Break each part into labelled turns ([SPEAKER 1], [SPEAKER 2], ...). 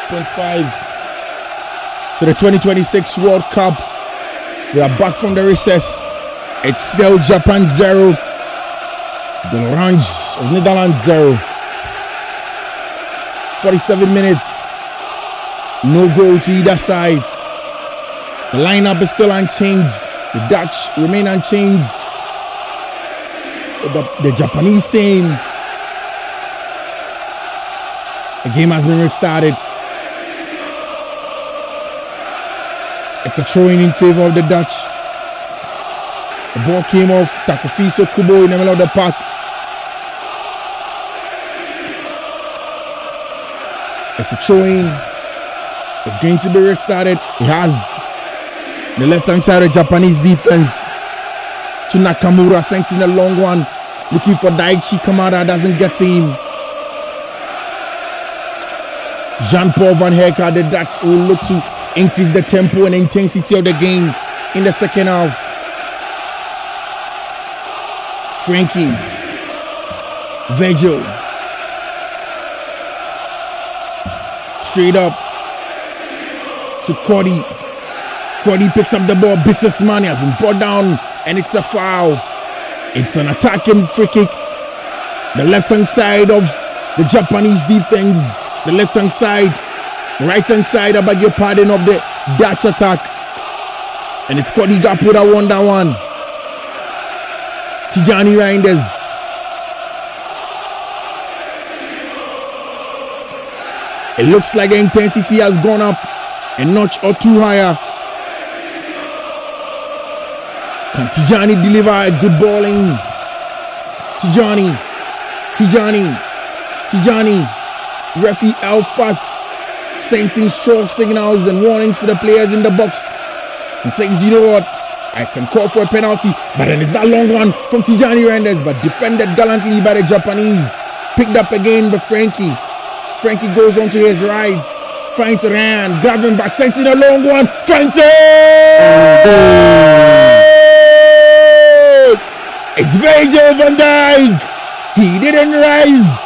[SPEAKER 1] to the 2026 World Cup. We are back from the recess. It's still Japan 0, the Orange of Netherlands 0. 47 minutes, no goal to either side. The lineup is still unchanged. The Dutch remain unchanged. The Japanese same. The game has been restarted. It's a throw in favor of the Dutch. The ball came off Takefusa Kubo in the middle of the park. It's a throw in. It's going to be restarted. It has the left hand side of Japanese defense. To Nakamura, sent in a long one. Looking for Daichi Kamada, doesn't get to him. Jean-Paul Van Hecker, the Dutch will look to increase the tempo and intensity of the game in the second half. Frankie, Virgil, straight up to Cody. Cody picks up the ball, beats his man, he has been brought down, and it's a foul. It's an attacking free kick. The left hand side of the Japanese defense. The left hand side, right hand side, I beg your pardon, of the Dutch attack. And it's Cody Gakpo that won that one. Tijani Reinders. It looks like the intensity has gone up a notch or two higher. Can Tijani deliver a good ball in? Tijani. Referee Al-Fath sending stroke signals and warnings to the players in the box and says, you know what, I can call for a penalty, but then it's that long one from Tijani Reinders, but defended gallantly by the Japanese. Picked up again by Frankie. Frankie goes on to his right, finds Ryan, grabbing back, sending a long one, finds it! It's Virgil van Dijk. He didn't rise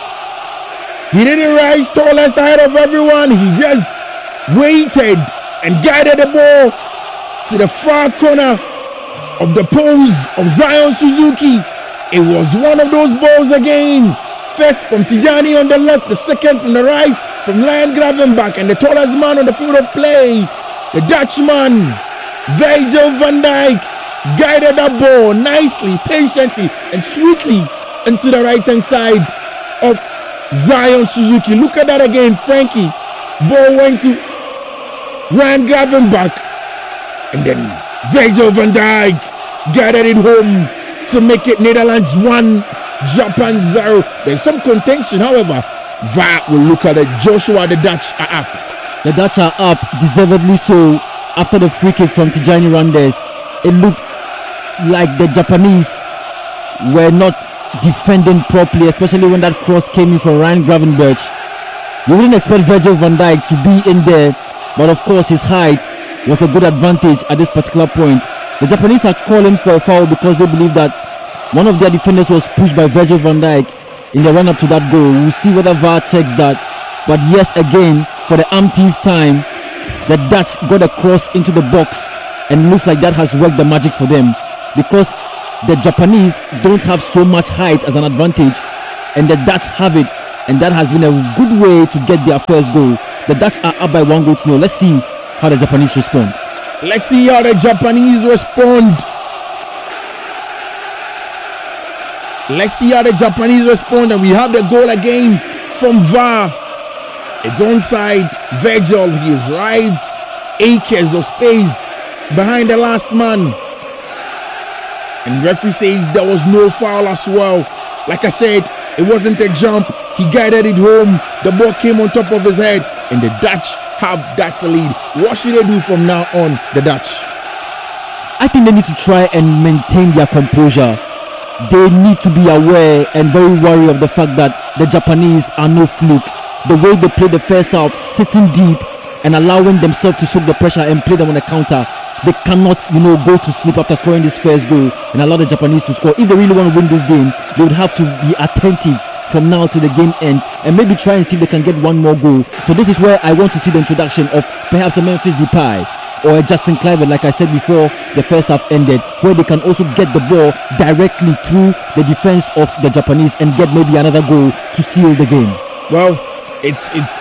[SPEAKER 1] tallest ahead of everyone. He just waited and guided the ball to the far corner of the post of Zion Suzuki. It was one of those balls again. First from Tijani on the left, the second from the right, from Ryan Gravenbach, and the tallest man on the field of play, the Dutchman, Virgil van Dijk, guided that ball nicely, patiently, and sweetly into the right hand side of Zion Suzuki. Look at that again, Frankie. Ball went to Ryan Gravenbach, and then Virgil van Dijk guided it home to make it Netherlands 1, Japan 0. There's some contention, however. VAR will look at it. Joshua, the Dutch are up.
[SPEAKER 2] The Dutch are up, deservedly so, after the free kick from Tijani Reinders. It looked like the Japanese were not defending properly, especially when that cross came in from Ryan Gravenberch. You wouldn't expect Virgil van Dijk to be in there, but of course his height was a good advantage at this particular point. The Japanese are calling for a foul because they believe that one of their defenders was pushed by Virgil van Dijk in the run-up to that goal. We'll see whether VAR checks that. But yes, again, for the umpteenth time, the Dutch got a cross into the box, and it looks like that has worked the magic for them, because the Japanese don't have so much height as an advantage, and the Dutch have it, and that has been a good way to get their first goal. The Dutch are up by 1-0. Let's see how the Japanese respond.
[SPEAKER 1] Let's see how the Japanese respond. And we have the goal again from VAR. It's onside. Virgil, he is right. Acres of space behind the last man. And referee says there was no foul as well. Like I said, it wasn't a jump. He guided it home. The ball came on top of his head. And the Dutch have that lead. What should they do from now on, the Dutch?
[SPEAKER 2] I think they need to try and maintain their composure. They need to be aware and very wary of the fact that the Japanese are no fluke. The way they played the first half, sitting deep and allowing themselves to soak the pressure and play them on the counter, they cannot, go to sleep after scoring this first goal and allow the Japanese to score. If they really want to win this game, they would have to be attentive from now to the game ends and maybe try and see if they can get one more goal. So this is where I want to see the introduction of perhaps a Memphis Depay or a Justin Kluivert, like I said before the first half ended, where they can also get the ball directly through the defense of the Japanese and get maybe another goal to seal the game.
[SPEAKER 1] Well, it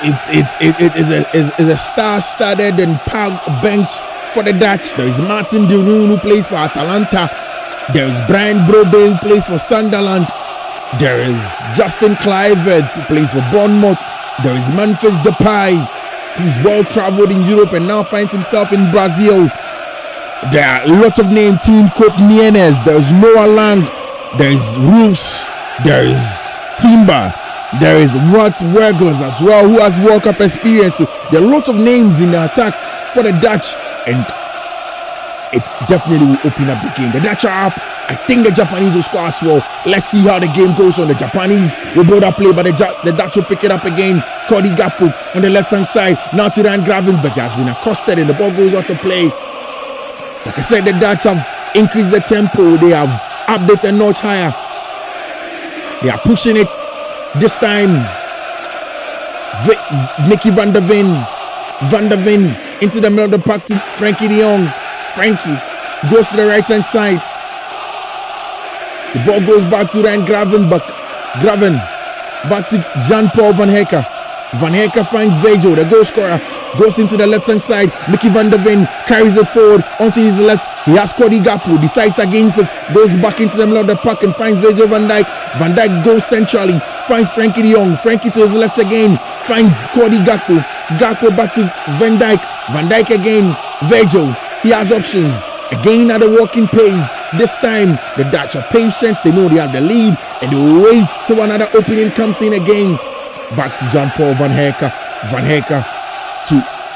[SPEAKER 1] is a star-studded and packed bench for the Dutch. There is Martin de Roon, who plays for Atalanta. There is Brian Brode, who plays for Sunderland. There is Justin Kluivert, who plays for Bournemouth. There is Memphis Depay, who's well-traveled in Europe and now finds himself in Brazil. There are a lot of names. Team Cope Nienes. There is Noah Lang. There is Roos. There is Timber. There is Wout Weghorst as well, who has World Cup experience. So there are lots of names in the attack for the Dutch, and it's definitely will open up the game. The Dutch are up. I think the Japanese will score as well. Let's see how the game goes on. The Japanese will build up play, but the Dutch will pick it up again. Cody Gakpo on the left-hand side. Now to Ryan Gravenberch. He has been accosted and the ball goes out to play. Like I said, the Dutch have increased the tempo. They have upped it a notch higher. They are pushing it. This time, Nicky van der Ven into the middle of the park to Frankie de Jong. Frankie goes to the right-hand side. The ball goes back to Ryan Gravenberch. Back to Jean-Paul Van Hecker. Van Hecker finds Virgil, the goal scorer. Goes into the left-hand side. Nicky van der Ven carries it forward onto his left. He has Cody Gakpo, decides against it. Goes back into the middle of the park and finds Virgil van Dijk. Van Dijk goes centrally. Finds Frankie de Jong. Frankie to his left again. Finds Cody Gakpo. Gakpo back to Van Dijk. Van Dijk again. Virgil. He has options. Again at a walking pace. This time, the Dutch are patient. They know they have the lead. And they wait till another opening comes in again. Back to Jean-Paul Van Hecker. Van Hecker to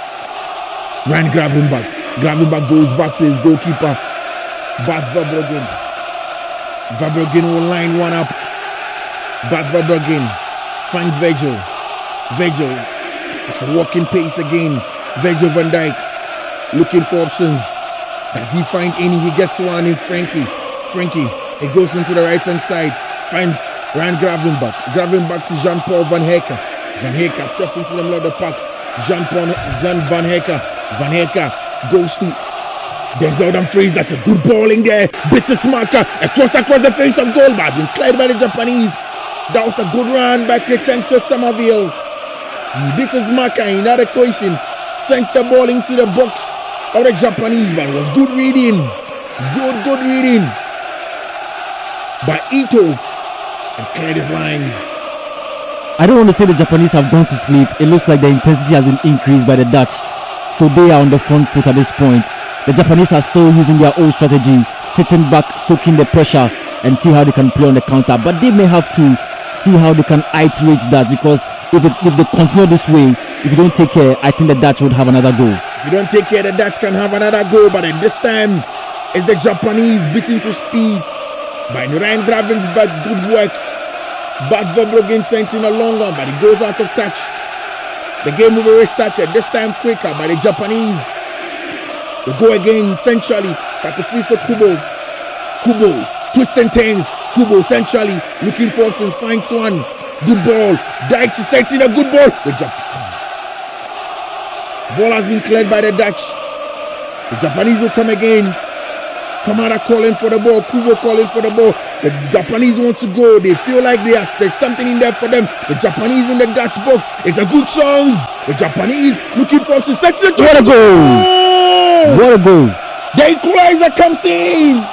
[SPEAKER 1] Ryan Gravenberch. Gravenberch goes back to his goalkeeper, Bart Verbruggen. Verbruggen will line one up. Bart Verbruggen finds Virgil. Virgil at a walking pace again. Virgil van Dijk looking for options. Does he find any? He gets one in Frankie. He goes into the right hand side. Finds Ryan Gravenberch. Gravenberch to Jean-Paul Van Hecker. Van Hecker steps into the middle of the park. Jan Van Hecker. Van Hecker goes to Denzel Dumfries. That's a good ball in there. Bittersmarker across the face of goal. But has been cleared by the Japanese. That was a good run by Crechencho Somerville. Bittersmarker in that equation sends the ball into the box of the Japanese, but it was good reading. Good reading by Ito and cleared his lines.
[SPEAKER 2] I don't want to say the Japanese have gone to sleep. It looks like the intensity has been increased by the Dutch, so they are on the front foot at this point. The Japanese are still using their old strategy, sitting back, soaking the pressure, and see how they can play on the counter. But they may have to see how they can iterate that, because if they continue this way, if you don't take care, I think the Dutch would have another goal.
[SPEAKER 1] If you don't take care, the Dutch can have another goal. But at this time, it's the Japanese beating to speed by Ryan Gravenberch. Good work. Bart Verbruggen sends in a long one, but it goes out of touch. The game will be restarted, this time quicker by the Japanese. They go again centrally. Takefusa Kubo twists and turns. Kubo centrally looking for options, finds one. Good ball. Dykes sends in a good ball. The ball has been cleared by the Dutch. The Japanese will come again. Kamara calling for the ball. Kubo calling for the ball. The Japanese want to go. They feel like there's something in there for them. The Japanese in the Dutch box. It's a good chance. The Japanese looking for options. What
[SPEAKER 2] a goal!
[SPEAKER 1] Oh!
[SPEAKER 2] What a goal!
[SPEAKER 1] The equalizer comes in.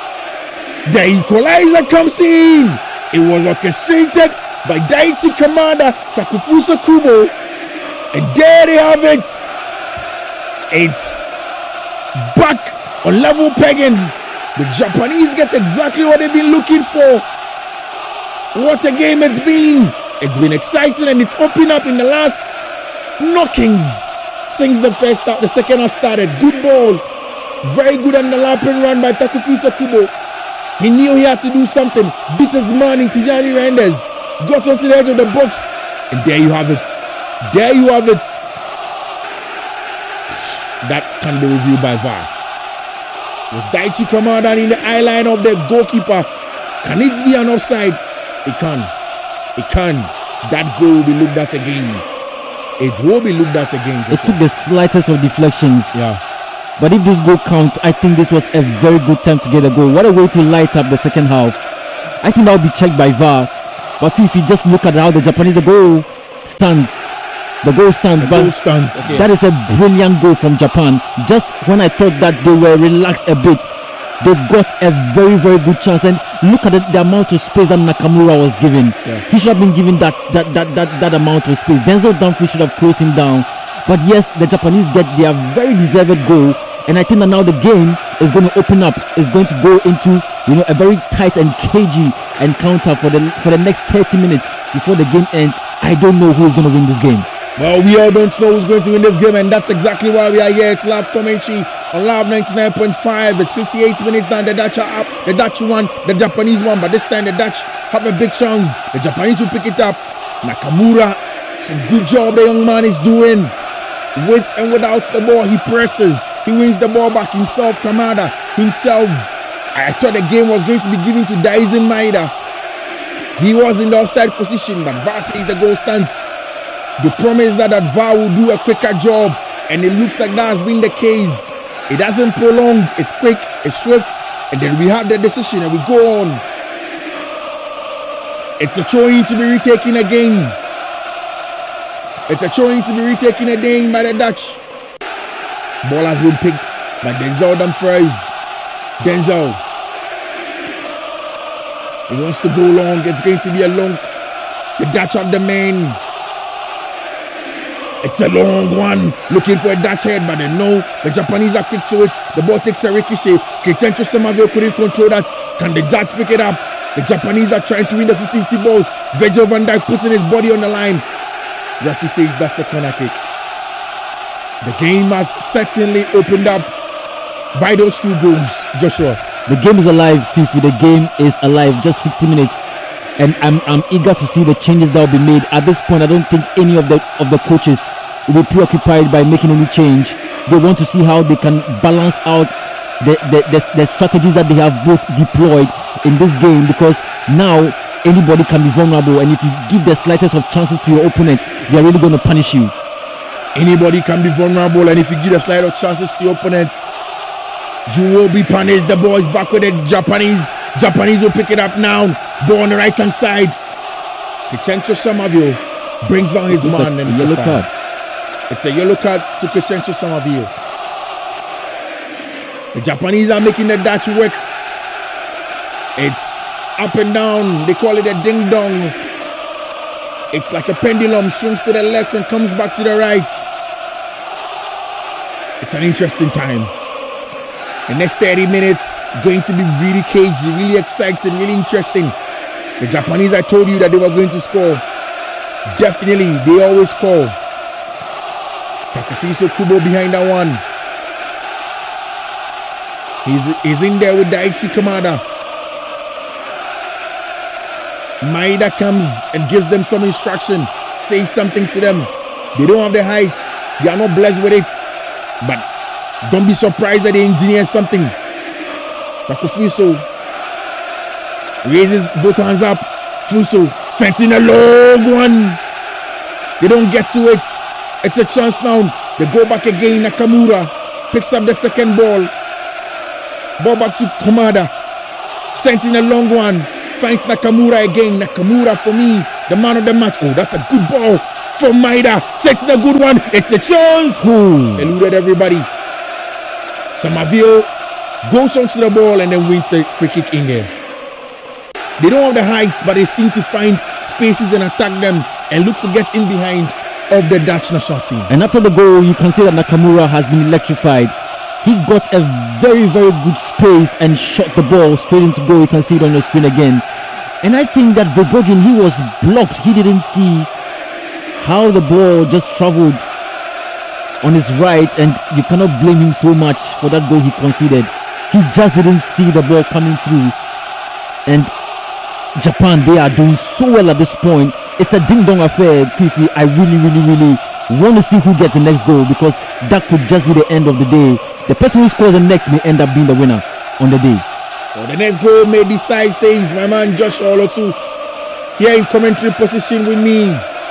[SPEAKER 1] It was orchestrated by Daichi Kamada, Takefusa Kubo, and there they have it. It's back on level pegging. The Japanese get exactly what they've been looking for. What a game it's been. It's been exciting, and it's opened up in the last knockings since the second half started. Good ball. Very good underlapping run by Takefusa Kubo. He knew he had to do something. Beat his man in Tijani Reinders. Got onto the edge of the box. And there you have it. That can be reviewed by VAR. Was Daichi Kamada in the eye line of the goalkeeper? Can it be an offside? It can. it can. That goal will be looked at again. It will be looked at again.
[SPEAKER 2] It took the slightest of deflections.
[SPEAKER 1] Yeah.
[SPEAKER 2] But if this goal counts, I think this was a very good time to get a goal. What a way to light up the second half. I think that will be checked by VAR. But if you just look at how the goal stands. The goal stands.
[SPEAKER 1] Okay.
[SPEAKER 2] That is a brilliant goal from Japan. Just when I thought that they were relaxed a bit, they got a very, very good chance. And look at the amount of space that Nakamura was given.
[SPEAKER 1] Yeah.
[SPEAKER 2] He should have been given that amount of space. Denzel Dumfries should have closed him down. But yes, the Japanese get their very deserved goal. And I think that now the game is going to open up. It's going to go into a very tight and cagey encounter for the next 30 minutes before the game ends. I don't know who is going to win this game.
[SPEAKER 1] Well, we all don't know who's going to win this game, and that's exactly why we are here. It's live commentary on Live 99.5. It's 58 minutes down. The Dutch are up. The Dutch won, the Japanese won, but this time the Dutch have a big chance. The Japanese will pick it up. Nakamura, some good job the young man is doing. With and without the ball, he presses. He wins the ball back himself. Kamada himself. I thought the game was going to be given to Daisen Maeda. He was in the offside position, but VAR says the goal stands. They promise that VAR will do a quicker job, and it looks like that has been the case. It doesn't prolong, it's quick, it's swift, and then we have the decision and we go on. It's a throw-in to be retaken again. It's a throw-in to be retaken again by the Dutch. Ball has been picked by Denzel Dumfries. Denzel. He wants to go long. It's going to be a long. The Dutch have the man. It's a long one. Looking for a Dutch head, but then no. The Japanese are quick to it. The ball takes a ricochet. Kechencho Samavio couldn't control that. Can the Dutch pick it up? The Japanese are trying to win the 50-50 balls. Virgil van Dijk puts in his body on the line. Referee says that's a corner kick. The game has certainly opened up by those two goals, Joshua.
[SPEAKER 2] The game is alive, Fifi. The game is alive. Just 60 minutes. And I'm eager to see the changes that will be made. At this point, I don't think any of the coaches will be preoccupied by making any change. They want to see how they can balance out the strategies that they have both deployed in this game, because now anybody can be vulnerable, and if you give the slightest of chances to your opponent, they are really going to punish you.
[SPEAKER 1] Anybody can be vulnerable, and if you give the slightest of chances to your opponent, you will be punished. The ball is back with the Japanese. Japanese will pick it up now. Ball on the right hand side. Kechencho Samavio brings down his man, and it's a foul. It's a yellow card to Kechencho Samavio. The Japanese are making the Dutch work. It's up and down. They call it a ding dong. It's like a pendulum, swings to the left and comes back to the right. It's an interesting time. The next 30 minutes going to be really cagey, really exciting, really interesting. The Japanese, I told you that they were going to score. Definitely, they always score. Takefusa Kubo behind that one. He's in there with Daichi Kamada. Maeda comes and gives them some instruction, says something to them. They don't have the height. They are not blessed with it. But don't be surprised that they engineer something. Takefusa raises both hands up. Fuso sends in a long one. They don't get to it. It's a chance now. They go back again. Nakamura picks up the second ball. Ball back to Kamada. Sends in a long one. Finds Nakamura again. Nakamura, for me, the man of the match. Oh, that's a good ball from Maeda. Sets in a good one. It's a chance. Eluded everybody. Samavio goes onto the ball and then wins a free kick in there. They don't have the height, but they seem to find spaces and attack them and look to get in behind of the Dutch national team. And after the goal, you can see that Nakamura has been electrified. He got a very, very good space and shot the ball straight into goal. You can see it on the screen again. And I think that Verbruggen, he was blocked. He didn't see how the ball just traveled on his right, and you cannot blame him so much for that goal he conceded. He just didn't see the ball coming through. And Japan, they are doing so well at this point. It's a ding-dong affair, Fifi. I really, really, really want to see who gets the next goal, because that could just be the end of the day. The person who scores the next may end up being the winner on the day. Well, the next goal may decide, says my man Joshua Olotu. here in commentary position with me.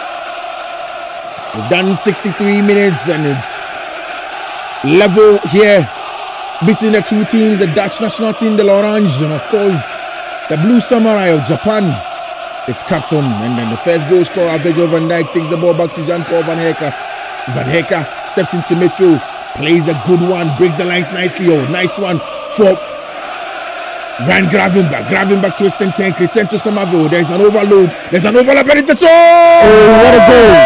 [SPEAKER 1] We've done 63 minutes and it's level here between the two teams, the Dutch national team, the L'Orange, and of course the Blue Samurai of Japan. It's captain, and then the first goal scorer, Virgil van Dijk, takes the ball back to Jean-Paul Van Hecke. Van Hecke steps into midfield, plays a good one, breaks the lines nicely. Oh, nice one for Ryan Gravenberch twisting 10, Crescencio Somerville. There's an overload. There's an overlap, and it's a
[SPEAKER 2] Oh, what a goal!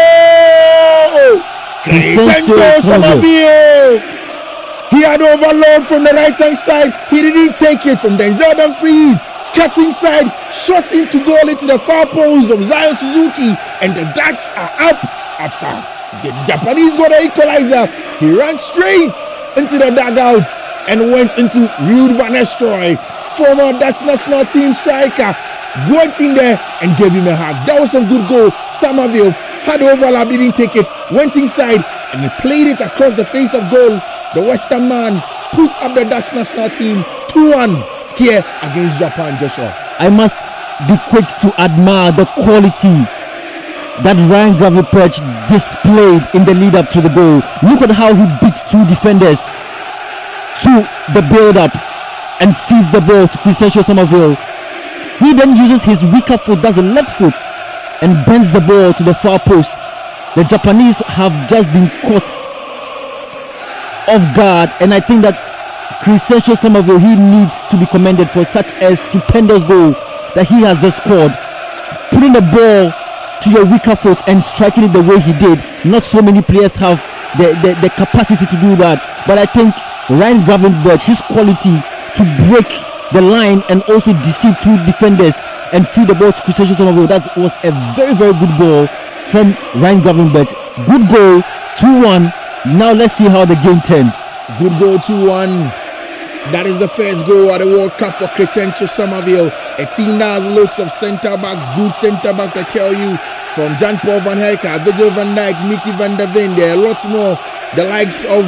[SPEAKER 1] Crescencio Somerville. He had overload from the right hand side. He didn't take it from Denzel Dumfries. Cutting side, shot into goal into the far post of Zion Suzuki, and the Dutch are up after the Japanese got an equalizer. He ran straight into the dugout and went into Ruud van Nistelrooy, former Dutch national team striker, went in there and gave him a hug. That was a good goal. Somerville had overlap, didn't take it, went inside and he played it across the face of goal. The Western man puts up the Dutch national team 2-1 here against Japan, Joshua.
[SPEAKER 2] I must be quick to admire the quality that Ryan Gravenberch displayed in the lead up to the goal. Look at how he beats two defenders to the build-up and feeds the ball to Crescencio Somerville. He then uses his weaker foot, that's the left foot, and bends the ball to the far post. The Japanese have just been caught off guard, and I think that Crescencio Somerville, he needs to be commended for such a stupendous goal that he has just scored. Putting the ball to your weaker foot and striking it the way he did. Not so many players have the capacity to do that, but I think Ryan Gravenberch, his quality to break the line and also deceive two defenders and feed the ball to Crescencio Somerville, that was a very, very good ball from Ryan Gravenberch. Good goal, 2-1. Now let's see how the game turns.
[SPEAKER 1] Good goal, 2-1. That is the first goal at the World Cup for Crescencio Somerville. A team that has loads of centre backs, good centre backs, I tell you. From Jean-Paul Van Hecke, Virgil van Dijk, Mickey van der Ven. There are lots more. The likes of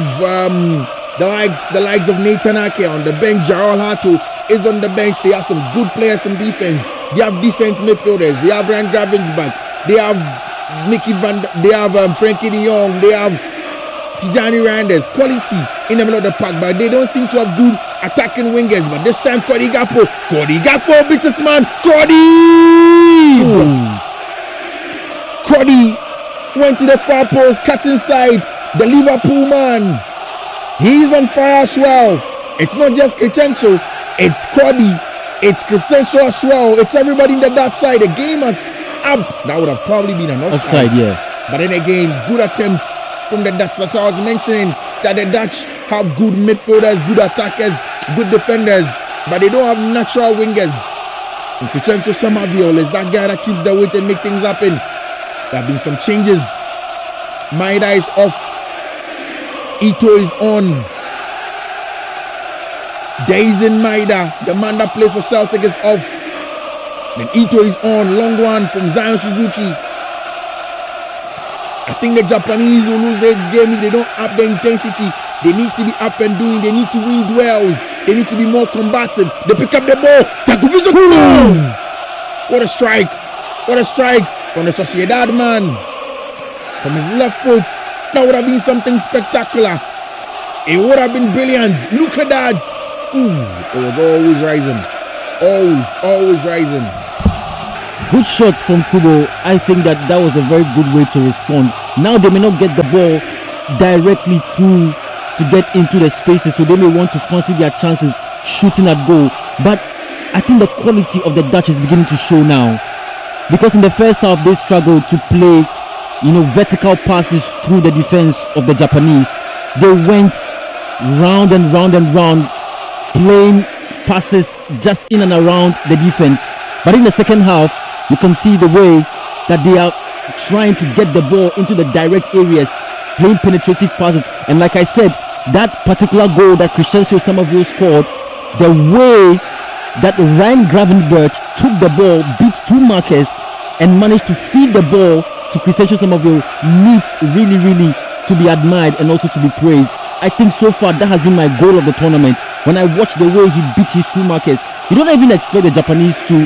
[SPEAKER 1] Nathan Ake on the bench. Jarol Hato is on the bench. They have some good players in defense. They have decent midfielders. They have Ryan Gravenberch. They have Frankie de Jong. They have Tijani Randers, quality in the middle of the park, but they don't seem to have good attacking wingers. But this time, Cody Gakpo beats his man. Cody went to the far post, cut inside the Liverpool man. He's on fire as well. It's not just Crescencio, it's Cody, it's Crescencio as well. It's everybody in the Dutch side. The game has up. That would have probably been an offside.
[SPEAKER 2] Yeah.
[SPEAKER 1] But then again, good attempt from the Dutch. That's why I was mentioning that the Dutch have good midfielders, good attackers, good defenders, but they don't have natural wingers. And Crescencio Somerville is that guy that keeps the weight and make things happen. There have been some changes. Maeda is off. Ito is on. Daisen Maeda, the man that plays for Celtic, is off. Then Ito is on. Long one from Zion Suzuki. I think the Japanese will lose their game if they don't up the intensity. They need to be up and doing. They need to win duels. They need to be more combative. They pick up the ball. Takufuso. What a strike. What a strike from the Sociedad man. From his left foot. That would have been something spectacular. It would have been brilliant. Look at that. It was always rising. Always rising.
[SPEAKER 2] Good shot from Kubo. I think that was a very good way to respond. Now they may not get the ball directly through to get into the spaces, so they may want to fancy their chances shooting at goal. But I think the quality of the Dutch is beginning to show now, because in the first half they struggled to play, vertical passes through the defense of the Japanese. They went round and round and round, playing passes just in and around the defense. But in the second half, you can see the way that they are trying to get the ball into the direct areas, playing penetrative passes. And like I said, that particular goal that Crescencio Somerville scored, the way that Ryan Gravenberch took the ball, beat two markers, and managed to feed the ball to Crescencio Somerville needs really, really to be admired and also to be praised. I think so far that has been my goal of the tournament. When I watch the way he beat his two markers, you don't even expect the Japanese to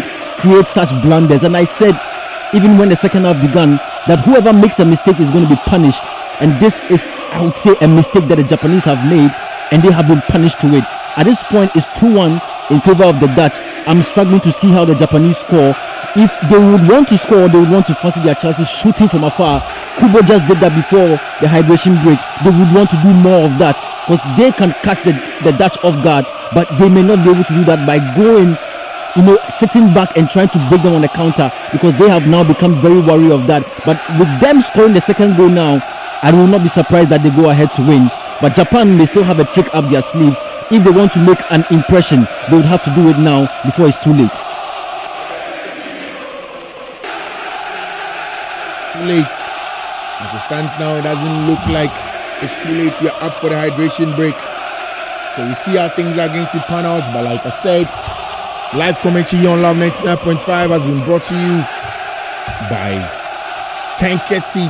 [SPEAKER 2] create such blunders. And I said, even when the second half began, that whoever makes a mistake is going to be punished. And this is, I would say, a mistake that the Japanese have made, and they have been punished to it. At this point, it's 2-1 in favor of the Dutch. I'm struggling to see how the Japanese score. If they would want to score, they would want to fancy their chances shooting from afar. Kubo just did that before the hydration break. They would want to do more of that because they can catch the Dutch off guard, but they may not be able to do that by going, sitting back and trying to break them on the counter, because they have now become very wary of that. But with them scoring the second goal now, I will not be surprised that they go ahead to win. But Japan may still have a trick up their sleeves. If they want to make an impression, they would have to do it now before it's too late.
[SPEAKER 1] Too late. As it stands now, it doesn't look like it's too late. We are up for the hydration break. So we see how things are going to pan out. But like I said, live commentary on Love 99.5 has been brought to you by Kanketsi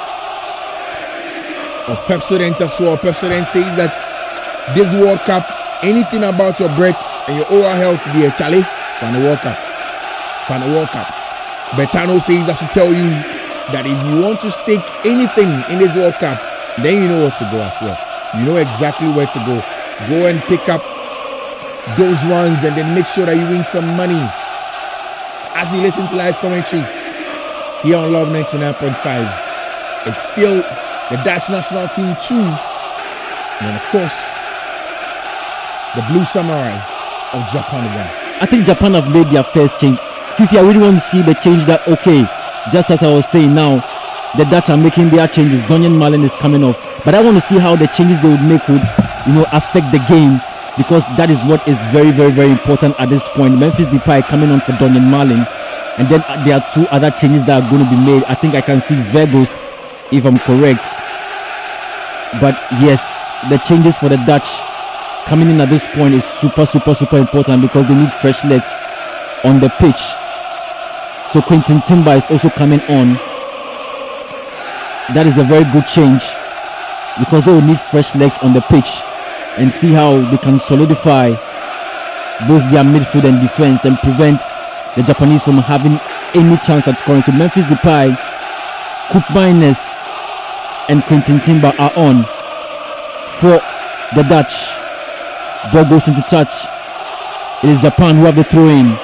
[SPEAKER 1] of Pepsodent as well. Pepsodent says that this World Cup, anything about your breath and your oral health, dear Charlie, for the World Cup. For the World Cup. Betano says I should tell you that if you want to stake anything in this World Cup, then you know where to go as well. You know exactly where to go. Go and pick up those ones and then make sure that you win some money. As you listen to live commentary here on Love 99.5, it's still the Dutch national team 2, and of course the Blue Samurai of Japan 1.
[SPEAKER 2] I think Japan have made their first change. Fifi, I really want to see the change that, okay, just as I was saying now, the Dutch are making their changes. Donjan Malen is coming off. But I want to see how the changes they would make would, affect the game, because that is what is very, very, very important at this point. Memphis Depay coming on for Donjan Malen. And then there are 2 other changes that are going to be made. I think I can see Weghorst, if I'm correct. But yes, the changes for the Dutch coming in at this point is super, super, super important, because they need fresh legs on the pitch. So Quentin Timber is also coming on. That is a very good change, because they will need fresh legs on the pitch and see how they can solidify both their midfield and defense and prevent the Japanese from having any chance at scoring. So Memphis Depay, Koopmeiners and Quentin Timber are on for the Dutch. Ball goes into touch. It is Japan who have the throw in.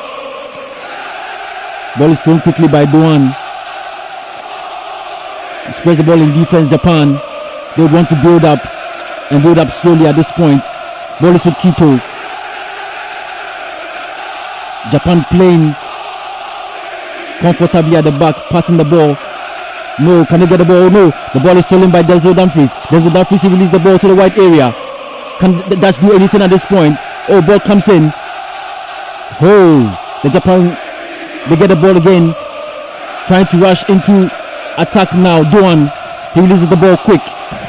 [SPEAKER 2] Ball is thrown quickly by Doan. Spreads the ball in defense. Japan, they would want to build up slowly at this point. Ball is with Kito. Japan playing comfortably at the back, passing the ball. No, can they get the ball? No, the ball is stolen by Denzel Dumfries. Denzel Dumfries releases the ball to the white area. Can the Dutch do anything at this point? Oh, ball comes in. Oh, the Japan, they get the ball again, trying to rush into attack now. Doan, he releases the ball quick.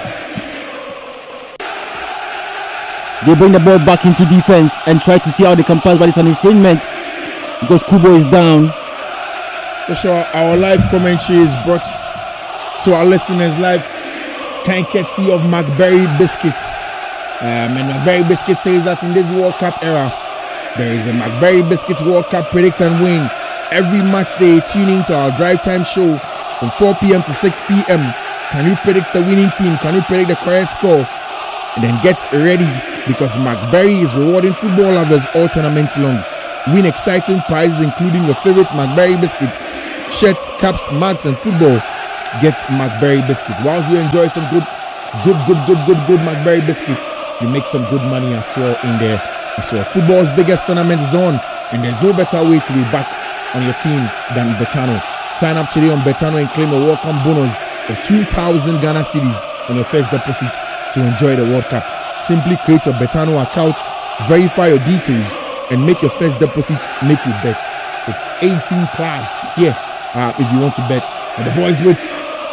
[SPEAKER 2] They bring the ball back into defense and try to see how they can pass, but it's an infringement because Kubo is down.
[SPEAKER 1] For sure, our live commentary is brought to our listeners live, courtesy of McBerry Biscuits. And McBerry Biscuits says that in this World Cup era, there is a McBerry Biscuits World Cup Predict and Win. Every match day, tune in to our drive time show from 4 p.m. to 6 p.m. Can you predict the winning team? Can you predict the correct score? And then get ready, because McBerry is rewarding football lovers all tournament long. Win exciting prizes including your favorite McBerry biscuits, shirts, caps, mugs, and football. Get McBerry biscuits. Whilst you enjoy some good McBerry biscuits, you make some good money as well in there as well. Football's biggest tournament is on, and there's no better way to be back on your team than Betano. Sign up today on Betano and claim a welcome bonus of 2,000 Ghana cedis on your first deposit to enjoy the World Cup. Simply create a Betano account, verify your details, and make your first deposit make you bet. It's 18 plus here if you want to bet. And the boys with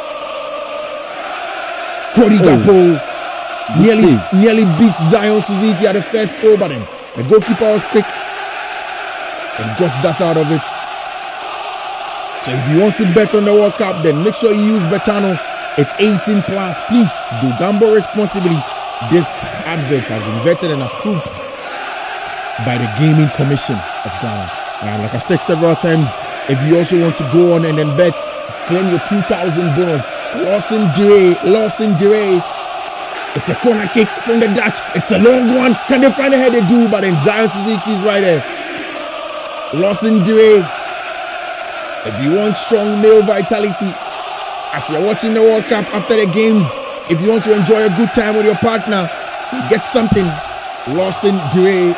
[SPEAKER 1] Cody Gakpo nearly beat Zion Suzuki at the first pole, but then the goalkeeper was quick and got that out of it. So if you want to bet on the World Cup, then make sure you use Betano. It's 18 plus. Please do gamble responsibly. This advert has been vetted and approved by the Gaming Commission of Ghana. And like I've said several times, if you also want to go on and then bet, claim your 2,000 bonus. Lawson Dre. It's a corner kick from the Dutch. It's a long one. Can they find a head they do? But then Zion Suzuki is right there. Lawson Dre. If you want strong male vitality, as you're watching the World Cup after the games, if you want to enjoy a good time with your partner, get something. Lawson Dre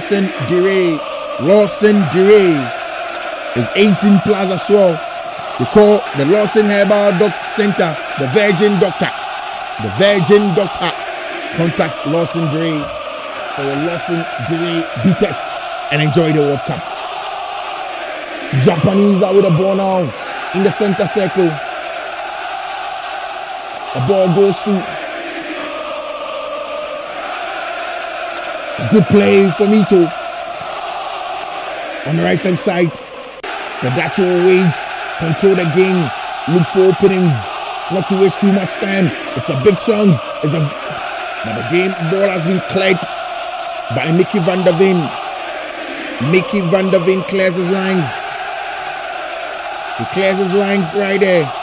[SPEAKER 1] is 18 plus as well. They call the Lawson Herbal Center the Virgin Doctor. Contact Lawson Dre for your Lawson Dre beaters and enjoy the World Cup. Japanese are with the ball now in the center circle. The ball goes through. Good play for Mito. On the right hand side, the Dutch will wait, control the game, look for openings, not to waste too much time. It's a big chance. But the ball has been cleared by Mickey van der Ven. Mickey van der Ven clears his lines. He clears his lines right there.